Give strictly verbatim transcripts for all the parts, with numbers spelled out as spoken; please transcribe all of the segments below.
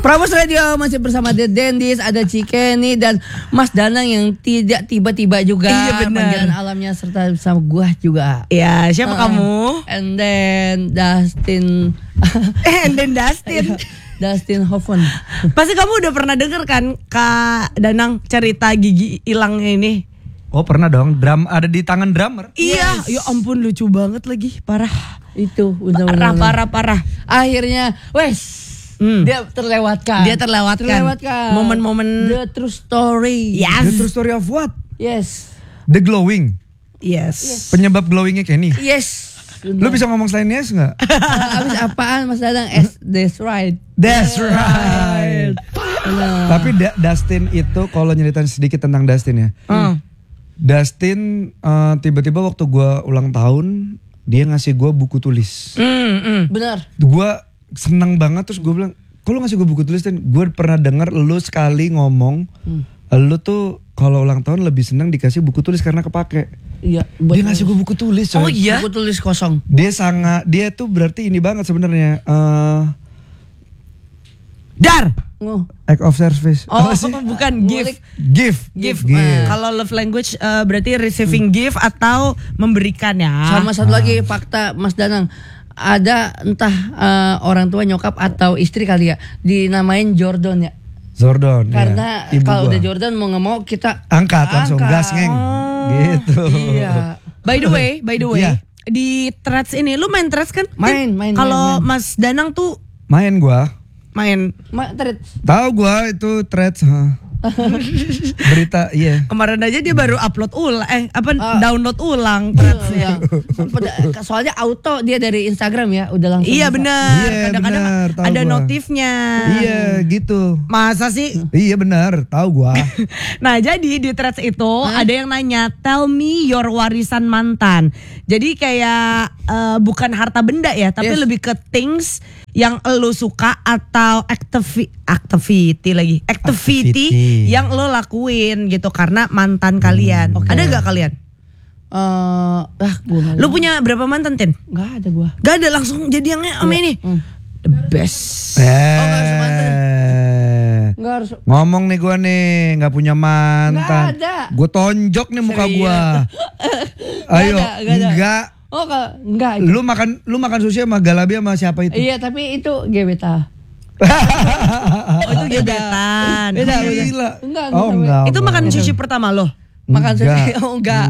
Prambors Radio masih bersama The Dendis, ada Cikeni dan Mas Danang yang tidak tiba-tiba juga. Iya benar. Panggilan alamnya serta bersama gua juga. Ya, siapa uh, kamu? And then Dustin. And then Dustin. Dustin Hoffman. Pasti kamu udah pernah denger kan Kak Danang cerita gigi hilang ini? Oh pernah dong, drum ada di tangan drummer. Iya, yes. Ya ampun lucu banget lagi, parah. Itu udah parah, parah, parah. Akhirnya, wes, hmm. dia terlewatkan. Dia terlewatkan. Terlewatkan. Momen-momen the true story. Yes. The true story of what? Yes. The glowing. Yes. yes. Penyebab glowingnya Kenny. Yes. Lu bisa ngomong selain yes nggak? Abis apaan Mas Dadang? S, that's right. That's right. Nah. Tapi da- Dustin itu kalau nyeritain sedikit tentang Dustin ya. Hmm. Dustin uh, tiba-tiba waktu gue ulang tahun dia ngasih gue buku tulis. Mm, mm. Benar. Gue seneng banget terus gue bilang, kalau ngasih gue buku tulis dan gue pernah dengar lu sekali ngomong, hmm. lu tuh kalau ulang tahun lebih seneng dikasih buku tulis karena kepake. Iya. Dia ngasih gue buku tulis. Coy. Oh iya. Buku tulis kosong. Dia sangat, dia tuh berarti ini banget sebenarnya. Uh, Dar. Oh. Act of service. Oh, bukan gift. Gift. Gift. gift. Uh, kalau love language uh, berarti receiving hmm. gift atau memberikan ya. Sama satu ah. lagi fakta Mas Danang. Ada entah uh, orang tua nyokap atau istri kali ya dinamain Jordan ya. Jordan. Karena ya. kalau udah Jordan mau nggak mau kita angkat langsung gas ngeng. Oh. Gitu. Iya. By the way, by the way, yeah. di threads ini lu main threads kan? Main, main. Kalau Mas Danang tuh main gua. Main. Ma- threads. Tahu gua itu threads, ha. Berita, iya. Kemarin aja dia baru upload ulang, eh apa uh, download ulang threadsnya. Soalnya auto dia dari Instagram ya, udah langsung. Iya benar. Iya, kadang-kadang bener, ada gua. Notifnya. Iya gitu. Masa sih? Iya benar, tahu gua. Nah jadi di threads itu huh? ada yang nanya, tell me your warisan mantan. Jadi kayak uh, bukan harta benda ya, tapi yes. lebih ke things yang lo suka atau activi- activity lagi activity, activity yang lo lakuin gitu karena mantan kalian. Okay. Ada gak kalian? Uh, ah, gua lo punya berapa mantan Tin? Gak ada gua. Gak ada, langsung jadi yang sama ini. Hmm. The best. Eh. Oh gak harus mantan. Gak harus. Ngomong nih gua nih nggak punya mantan. Gak ada. Gue tonjok nih muka gua. Ayo, gak ada, gak ada. enggak. Oh enggak. Lu makan lu makan sushi sama Galabi sama siapa itu? Iya tapi itu gebetan. Oh itu gebetan. Beda, beda. Gila. Enggak, oh, enggak. enggak. Itu enggak. makan sushi pertama lo? Makan sushi? Oh enggak.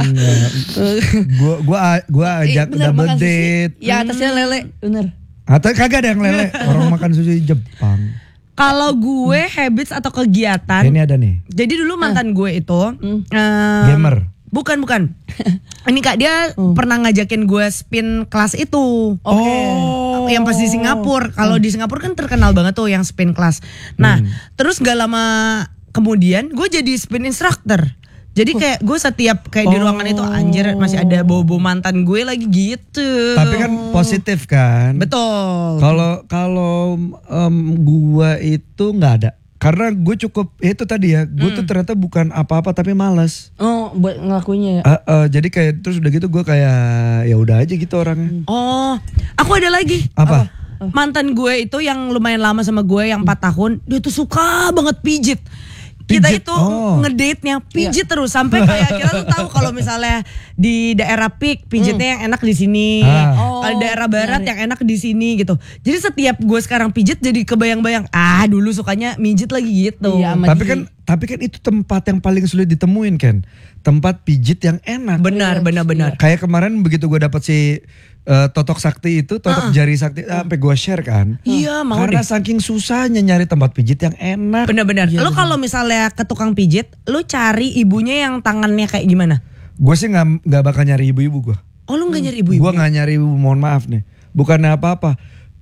Gua gua gua ajak eh, bener, double date. Ya atasnya lele, bener. Atau kagak ada yang lele. Orang makan sushi Jepang. Kalau gue habits atau kegiatan. Ini ada nih. Jadi dulu mantan gue itu hmm. um, gamer. Bukan bukan. Ini Kak dia hmm. pernah ngajakin gue spin kelas itu. Oke. Okay. Oh. Yang pas di Singapura. Kalau hmm. di Singapura kan terkenal banget tuh yang spin kelas. Nah, hmm. terus gak lama kemudian gue jadi spin instructor. Jadi kayak gue setiap kayak oh. di ruangan itu anjir masih ada bobo mantan gue lagi gitu. Tapi kan positif kan. Betul. Kalau kalau um, gue itu nggak ada. Karena gue cukup ya itu tadi ya, gue hmm. tuh ternyata bukan apa-apa tapi malas. Oh, buat ngelakuinnya ya. Uh, uh, jadi kayak terus udah gitu gue kayak ya udah aja gitu orangnya. Oh, aku ada lagi. Apa? Apa? Mantan gue itu yang lumayan lama sama gue yang empat tahun, dia tuh suka banget pijit. Kita Pijit. itu Oh. ngedate-nya pijit yeah. terus sampai kayak kita tuh tahu kalau misalnya di daerah Pik pijitnya mm. yang enak di sini, ah. oh, kalau daerah barat yang enak di sini gitu. Jadi setiap gue sekarang pijit jadi kebayang-bayang, ah dulu sukanya mijit lagi gitu. Iya, tapi kan tapi kan itu tempat yang paling sulit ditemuin kan, tempat pijit yang enak. Benar, benar, benar. Kayak kemarin begitu gue dapet si Uh, totok sakti itu, totok uh-uh. jari sakti uh. sampai gue share kan. Iya, mau karena deh. saking susahnya nyari tempat pijit yang enak. Benar-benar. Ya, lu kalau misalnya ke tukang pijit, lu cari ibunya yang tangannya kayak gimana? Gue sih nggak nggak bakal nyari ibu-ibu gue. Oh lu nggak nyari ibu-ibu? Gue nggak nyari ibu, mohon maaf nih. Bukannya apa-apa.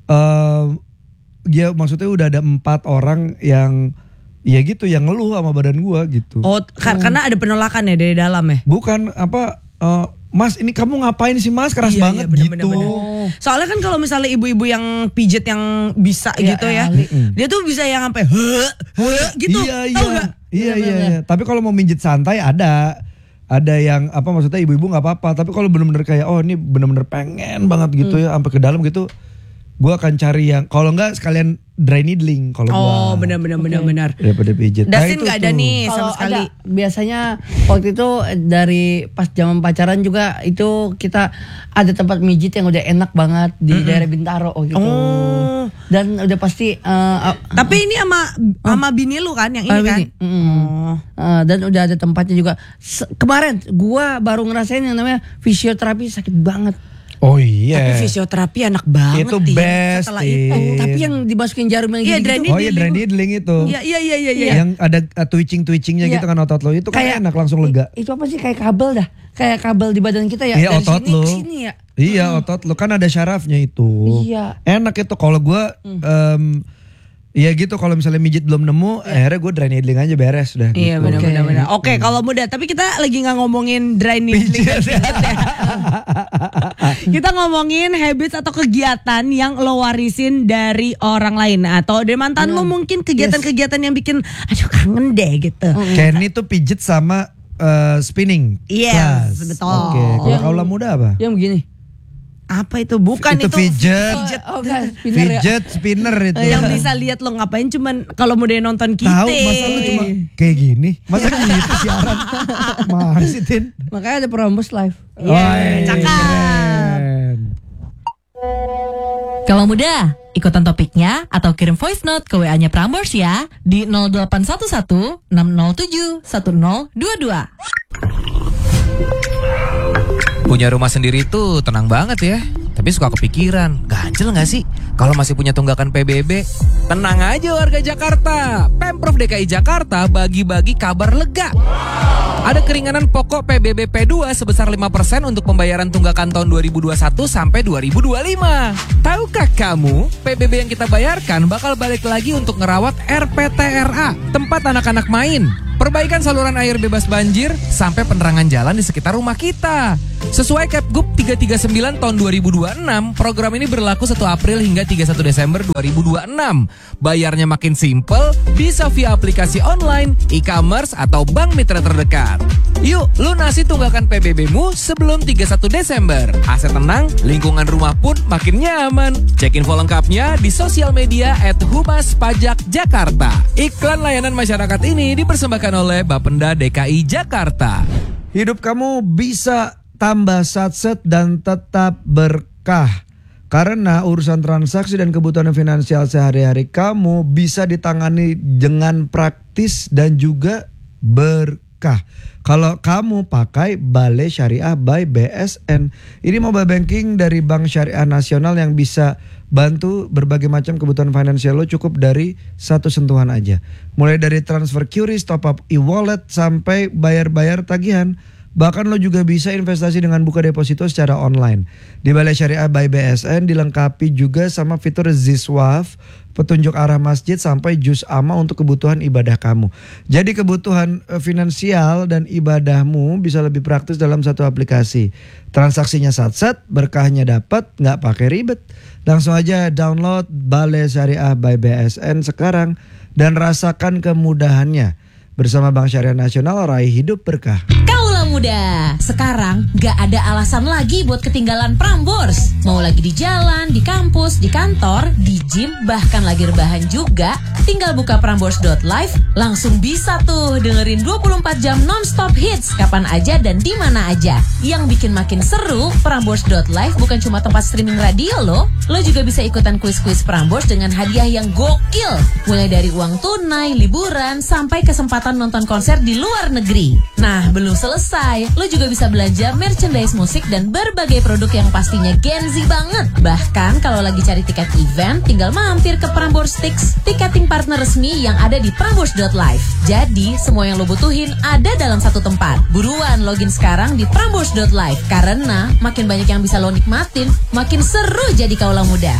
Uh, ya maksudnya udah ada empat orang yang ya gitu yang ngeluh sama badan gue gitu. Oh, ka- hmm. karena ada penolakan ya dari dalam ya? Bukan apa. Uh, Mas ini kamu ngapain sih mas keras iya, banget iya, bener, gitu. Bener, bener. Soalnya kan kalau misalnya ibu-ibu yang pijet yang bisa ya, gitu ya, mm. dia tuh bisa yang sampai he he gitu. Iya iya. Tahu gak? Iya iya, iya. Tapi kalau mau mijit santai ada. Ada yang apa maksudnya ibu-ibu nggak apa-apa. Tapi kalau bener-bener kayak oh ini bener-bener pengen banget gitu mm. ya sampai ke dalam gitu. gue akan cari yang kalau enggak sekalian dry needling kalau gue. Oh benar-benar benar-benar. Daripada pijit. Dasin nggak ada tuh. nih Kalau sama sekali. ada, biasanya waktu itu dari pas zaman pacaran juga itu kita ada tempat mijit yang udah enak banget di mm-hmm. daerah Bintaro oh gitu. Oh. Dan udah pasti. Uh, uh, Tapi ini sama sama bini lu kan yang ini uh, kan. ini. Mm. Oh. Uh, dan udah ada tempatnya juga. Se- kemarin gua baru ngerasain yang namanya fisioterapi sakit banget. Oh iya. Tapi fisioterapi enak banget. Itu Tin. best. Setelah Tin. itu. Oh, tapi yang dimasukin jarum yang Iya, gitu. dry Oh iya dry needling itu. Iya iya iya iya. iya. Yang ada uh, twitching-twitchingnya Iya. gitu kan otot lo itu kan Kayak- enak langsung lega. Itu apa sih kayak kabel dah? Kayak kabel di badan kita ya. Iya Dari otot sini lo. ke sini ya. Iya otot lo kan ada syarafnya itu. Iya. Enak itu kalau gue em, ya gitu kalau misalnya mijit belum nemu akhirnya gue dry needling aja beres udah. Iya gitu. benar-benar. benar. Oke kalau muda, tapi kita lagi nggak ngomongin dry needling dan pijit ya. Kita ngomongin habits atau kegiatan yang lo warisin dari orang lain atau dari mantan lo mungkin kegiatan-kegiatan yang bikin aduh kangen deh gitu. Kenny tuh pijit sama eh, spinning. Yes, class. betul. Oke, kalau Yang- kaulah muda apa? Yang begini. Apa itu? Bukan itu itu. fidget, Oh, oh, kan, spinner ya. fidget spinner itu. Yang bisa lihat lo ngapain cuman kalau muda nonton kita. Tahu masa lu cuma kayak gini? Masa gitu siaran? Masih Tin. Makanya ada Prambors Live. Iya, Woi, cakep. keren. Kalau muda, ikutan topiknya atau kirim voice note ke W A-nya Prambors ya di nol delapan satu satu enam nol tujuh satu nol dua dua. Punya rumah sendiri tuh tenang banget ya. Tapi suka kepikiran, ganjel gak sih kalau masih punya tunggakan P B B? Tenang aja warga Jakarta, Pemprov D K I Jakarta bagi-bagi kabar lega. Ada keringanan pokok P B B P dua sebesar lima persen untuk pembayaran tunggakan tahun dua ribu dua puluh satu sampai dua ribu dua puluh lima. Tahukah kamu, P B B yang kita bayarkan bakal balik lagi untuk ngerawat R P T R A, tempat anak-anak main. Perbaikan saluran air bebas banjir sampai penerangan jalan di sekitar rumah kita. Sesuai Kepgub tiga tiga sembilan tahun dua ribu dua puluh enam, program ini berlaku satu April hingga tiga puluh satu Desember dua ribu dua puluh enam. Bayarnya makin simple, bisa via aplikasi online, e-commerce, atau bank mitra terdekat. Yuk, lunasi tunggakan P B B-mu sebelum tiga puluh satu Desember. Aset tenang, lingkungan rumah pun makin nyaman. Cek info lengkapnya di sosial media at Humas Pajak Jakarta. Iklan layanan masyarakat ini dipersembahkan oleh Bapenda D K I Jakarta. Hidup kamu bisa tambah satset dan tetap berkah. Karena urusan transaksi dan kebutuhan finansial sehari-hari kamu bisa ditangani dengan praktis dan juga berkah. Kalau kamu pakai Balai Syariah by B S N. Ini mobile banking dari Bank Syariah Nasional yang bisa bantu berbagai macam kebutuhan finansial lo cukup dari satu sentuhan aja. Mulai dari transfer Q R I S, top up e-wallet, sampai bayar-bayar tagihan. Bahkan lo juga bisa investasi dengan buka deposito secara online. Di Balai Syariah by B S N dilengkapi juga sama fitur Ziswaf, petunjuk arah masjid, sampai juz amma untuk kebutuhan ibadah kamu. Jadi kebutuhan eh, finansial dan ibadahmu bisa lebih praktis dalam satu aplikasi. Transaksinya sat-sat, berkahnya dapat, nggak pakai ribet. Langsung aja download Balai Syariah by B S N sekarang dan rasakan kemudahannya. Bersama Bank Syariah Nasional, raih hidup berkah. Kaulah muda, sekarang gak ada alasan lagi buat ketinggalan Prambors. Mau lagi di jalan, di kampus, di kantor, di gym, bahkan lagi rebahan juga, tinggal buka prambors dot live, langsung bisa tuh dengerin dua puluh empat jam non-stop hits kapan aja dan di mana aja. Yang bikin makin seru, prambors dot live bukan cuma tempat streaming radio loh, lo juga bisa ikutan kuis-kuis Prambors dengan hadiah yang gokil. Mulai dari uang tunai, liburan, sampai kesempatan nonton konser di luar negeri. Nah, belum selesai, lo juga bisa belanja merchandise musik dan berbagai produk yang pastinya Gen Z banget. Bahkan kalau lagi cari tiket event, tinggal mampir ke Prambors Tix, tiketing partner resmi yang ada di prambors dot live. Jadi, semua yang lo butuhin ada dalam satu tempat. Buruan login sekarang di prambors dot live, karena makin banyak yang bisa lo nikmatin, makin seru jadi kaulah muda.